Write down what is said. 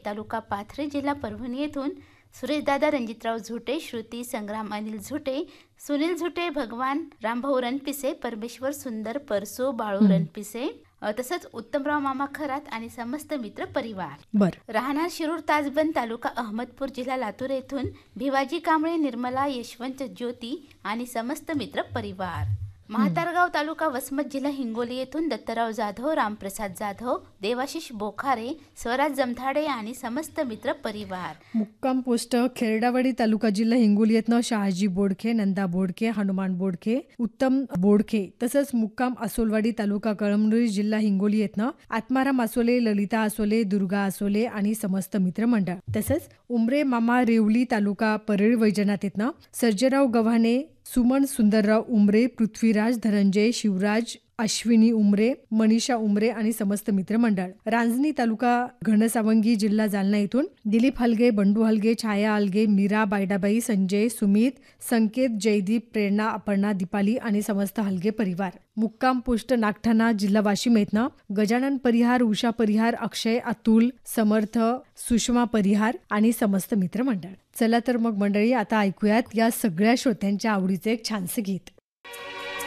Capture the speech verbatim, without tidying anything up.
तालुका पाथरी जिल्हा परभणी येथून सुरेशदादा रणजितराव झुटे, श्रुती संग्राम अनिल झुटे, सुनील झुटे, भगवान रामभाऊ रणपिसे, परमेश्वर सुंदर परसो, बाळू रणपिसे, अ, तसंच उत्तमराव मामा खरात आणि समस्त मित्र परिवार. बर राहणार शिरूर ताजबंद तालुका अहमदपूर जिल्हा लातूर येथून भिवाजी कांबळे, निर्मला यशवंत ज्योती आणि समस्त मित्र परिवार. म्हातारगाव तालुका वसमत जिल्हा हिंगोली येथून दत्तराव जाधव, रामप्रसाद जाधव, देवाशिष बोखारे, स्वराज जमधाडे आणि समस्त मित्र परिवार. मुक्काम पोस्ट खेरडावाडी तालुका जिल्हा हिंगोली येथनं शहाजी बोडखे, नंदा बोडखे, हनुमान बोडखे, उत्तम बोडखे, तसंच मुक्काम आसोलवाडी तालुका कळमनुरी जिल्हा हिंगोली येथनं आत्माराम आसोले, ललिता आसोले, दुर्गा आसोले आणि समस्त मित्रमंडळ. तसंच उमरे मामा रेवली तालुका परळी वैजनाथ येथनं सर्जेराव गव्हाणे, सुमन सुंदरराव उमरे, पृथ्वीराज, धनंजय, शिवराज, अश्विनी उमरे, मनीषा उमरे आणि समस्त मित्रमंडळ. रांजणी तालुका घनसावंगी जिल्हा जालना येथून दिलीप हलगे, बंडू हलगे, छाया हलगे, मीरा, बायडाबाई, संजय, सुमित, संकेत, जयदीप, प्रेरणा, अपर्णा, दीपाली आणि समस्त हलगे परिवार. मुक्काम पोस्ट नागठाणा जिल्हा वाशिम येथनं गजानन परिहार, उषा परिहार, अक्षय, अतुल, समर्थ, सुषमा परिहार आणि समस्त मित्रमंडळ. चला तर मग मंडळी, आता ऐकूयात या सगळ्या श्रोत्यांच्या आवडीचे एक छानसे गीत.